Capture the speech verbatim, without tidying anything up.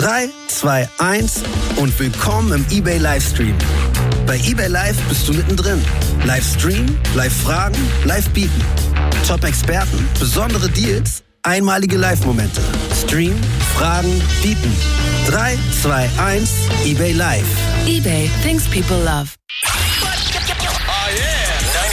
drei, zwei, eins und willkommen im eBay Livestream. Bei eBay Live bist du mittendrin. Livestream, Live-Fragen, Live-Bieten. Top-Experten, besondere Deals, einmalige Live-Momente. Stream, Fragen, Bieten. drei, zwei, eins, eBay Live. eBay, things people love.